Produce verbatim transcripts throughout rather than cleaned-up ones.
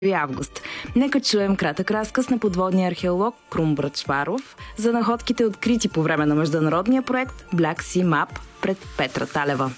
август. Нека чуем кратък разказ на подводния археолог Крум Бръчваров за находките, открити по време на международния проект Black Sea Map пред Петра Талева.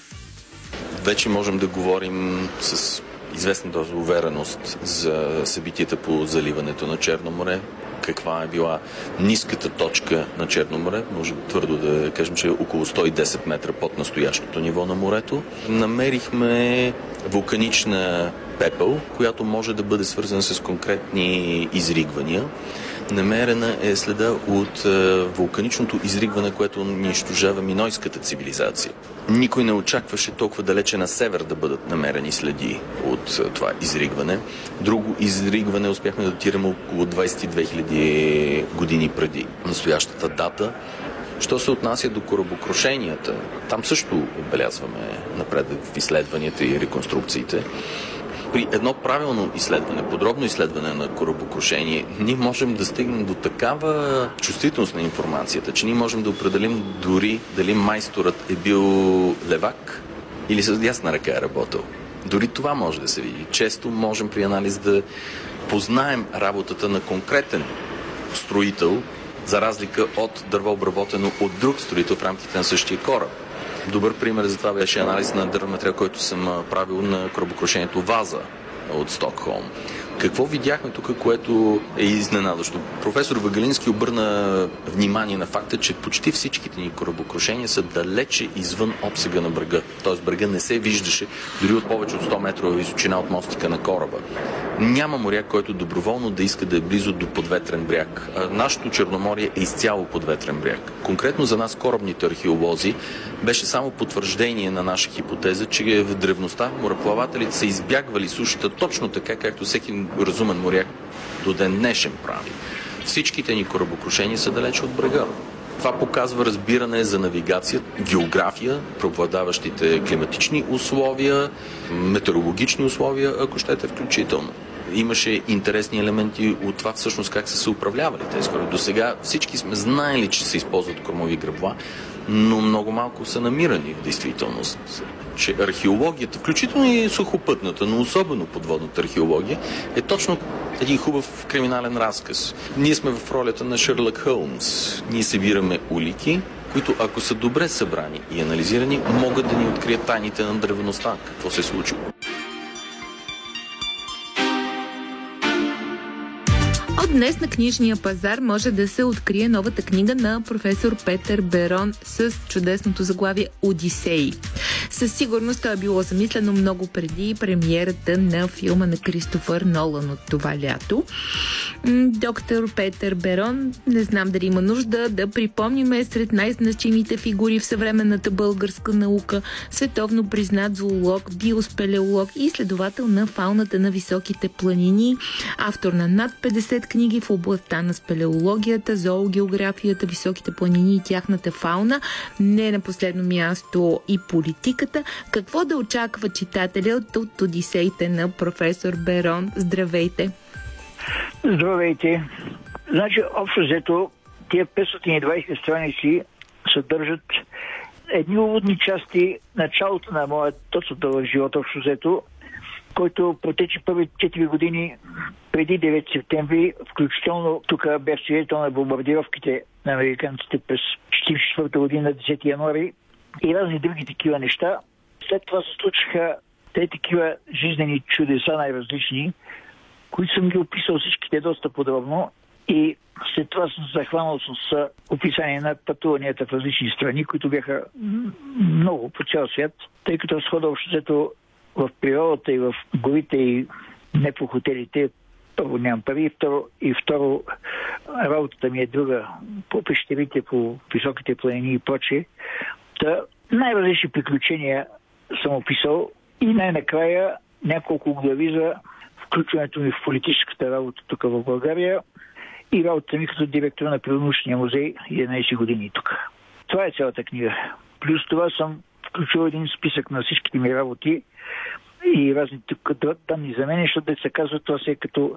Вече можем да говорим с известна доза увереност за събитията по заливането на Черно море. Каква е била ниската точка на Черно море? Може твърдо да кажем, че е около сто и десет метра под настоящото ниво на морето. Намерихме вулканична пепел, която може да бъде свързана с конкретни изригвания. Намерена е следа от е, вулканичното изригване, което унищожава минойската цивилизация. Никой не очакваше толкова далече на север да бъдат намерени следи от е, това изригване. Друго изригване успяхме да датираме около двадесет и две хиляди години преди настоящата дата. Що се отнася до корабокрушенията, там също отбелязваме напредък в изследванията и реконструкциите. При едно правилно изследване, подробно изследване на корабокрушение, ние можем да стигнем до такава чувствителност на информацията, че ние можем да определим дори дали майсторът е бил левак или с дясна ръка е работил. Дори това може да се види. Често можем при анализ да познаем работата на конкретен строител, за разлика от дърво обработено от друг строител в рамките на същия кораб. Добър пример за това беше анализ на дървен материал, който съм правил на корабокрушението Ваза от Стокхолм. Какво видяхме тук, което е изненадващо? Професор Вагалински обърна внимание на факта, че почти всичките ни корабокрушения са далече извън обсега на брега. Тоест брега не се виждаше дори от повече от сто метрова височина от мостика на кораба. Няма моряк, който доброволно да иска да е близо до подветрен бряг. А нашето Черноморие е изцяло подветрен бряг. Конкретно за нас, корабните археолози, беше само потвърждение на наша хипотеза, че в древността мореплавателите са избягвали сушата точно така, както всеки разумен моряк до ден днешен прави. Всичките ни корабокрушения са далече от брега. Това показва разбиране за навигация, география, преобладаващите климатични условия, метеорологични условия, ако щете включително. Имаше интересни елементи от това всъщност как са се управлявали тези хора. До сега всички сме знаели, че се използват кормови гребла, но много малко са намирани в действителност. Че археологията, включително и сухопътната, но особено подводната археология, е точно един хубав криминален разказ. Ние сме в ролята на Шерлок Холмс. Ние събираме улики, които ако са добре събрани и анализирани, могат да ни открият тайните на древността. Какво се е случило? От днес на книжния пазар може да се открие новата книга на професор Петър Берон с чудесното заглавие Одисеи. Със сигурност това е било замислено много преди премиерата на филма на Кристофър Нолан от това лято. Доктор Петър Берон, не знам дали има нужда да припомним, е сред най-значимите фигури в съвременната българска наука, световно признат зоолог, биоспелеолог и изследовател на фауната на високите планини, автор на над петдесет книги в областта на спелеологията, зоогеографията, високите планини и тяхната фауна, не на последно място и политиката. Какво да очаква читателят от Одисеите на професор Берон? Здравейте! Здравейте! Значи, общо взето, тия петстотин и двадесет страници съдържат едни уводни части, началото на моят точно дълъг живот, общо взето, който протече първи четири години преди девети септември, включително тук бях свидетел на бомбардировките на американците през четиридесет и четвърта година, десети януари и разни други такива неща. След това се случиха те такива жизнени чудеса най-различни, които съм ги описал всичките доста подробно и след това съм захванал с описание на пътуванията в различни страни, които бяха много по цял свят, тъй като разхода обществото в природата и в горите и не по хотелите. Първо нямам пари, второ, и второ работата ми е друга по пещерите, по високите планини и прочее. Та най-различни приключения съм описал и най-накрая няколко глави за включването ми в политическата работа тук в България и работата ми като директор на Природонаучния музей единадесет години тук. Това е цялата книга. Плюс това съм включил един списък на всичките ми работи и разни данни за мен, защото да се казва, това се е като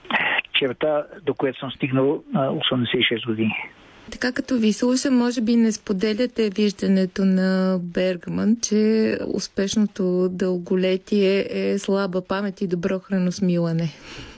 черта, до която съм стигнал на осемдесет и шест години. Така като ви слушам, може би не споделяте виждането на Бергман, че успешното дълголетие е слаба памет и добро храносмилане.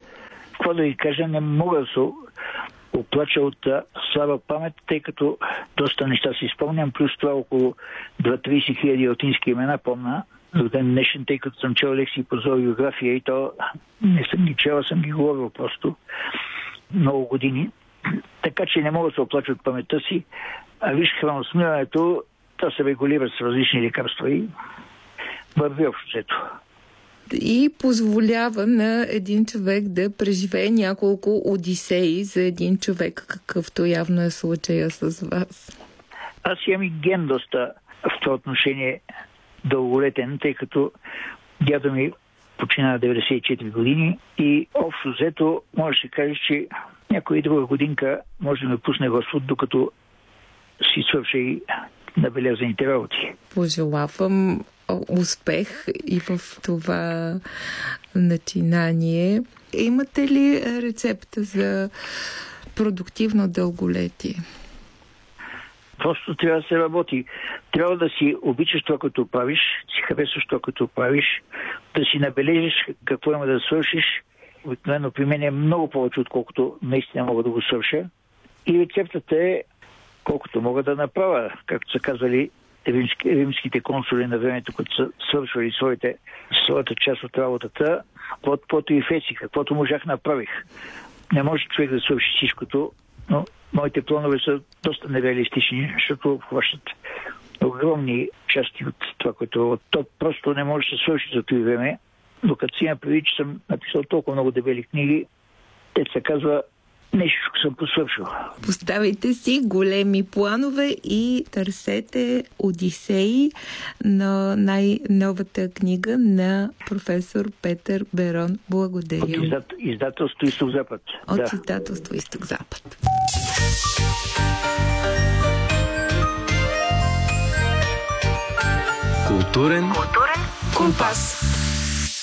какво да ви кажа, не мога да се оплача от слаба памет, тъй като доста неща си спомням, плюс това около трийсет хиляди латински имена помна до ден днешен, тъй като съм чел лекции по зоогеография и то не съм ги чела, съм ги говорил просто много години. Така че не мога да се оплача от паметта си. А виж, храносмилането, то се регулира с различни лекарства и върви общото. И позволява на един човек да преживее няколко одисеи за един човек, какъвто явно е случая с вас. Аз имам и ген доста в това отношение дълголетен, тъй като дядо ми почина на деветдесет и четири години и общо взето може да се каже, че някоя друга годинка може да ме пусне Господ, докато си свърша и набелязаните работи. Пожелавам успех и в това начинание. Имате ли рецепта за продуктивно дълголетие? Просто трябва да се работи. Трябва да си обичаш това, което правиш, си харесваш това, което правиш, да си набележиш какво има да свършиш. Обикновено при мен е много повече, отколкото наистина мога да го свърша. И рецептата е колкото мога да направя, както са казали римски, римските консули на времето, които са свършвали своите, своята част от работата, каквото и феси, каквото можах направих. Не може човек да свърши всичкото, но моите планове са доста нереалистични, защото обхващат огромни части от това, което то просто не може да се свърши за това време. Но като си има преди, че съм написал толкова много дебели книги, те се казва нещо съм посвършил. Поставите си големи планове и търсете Одисеи на най-новата книга на професор Петър Берон. Благодаря. От издат, издателство Изток-Запад. От да. издателство Изток-Запад. Културен, Културен компас.